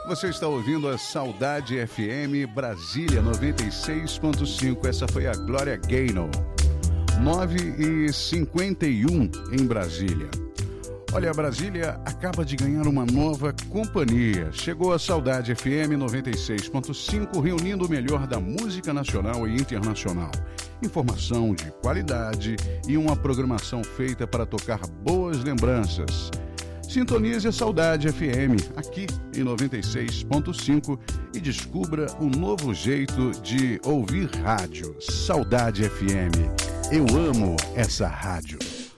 Você está ouvindo a Saudade FM Brasília 96.5. Essa foi a Glória Gaynor. 9h51 em Brasília. Olha, a Brasília acaba de ganhar uma nova companhia. Chegou a Saudade FM 96.5, reunindo o melhor da música nacional e internacional. Informação de qualidade e uma programação feita para tocar boas lembranças. Sintonize a Saudade FM aqui em 96.5 e descubra um novo jeito de ouvir rádio. Saudade FM. Eu amo essa rádio.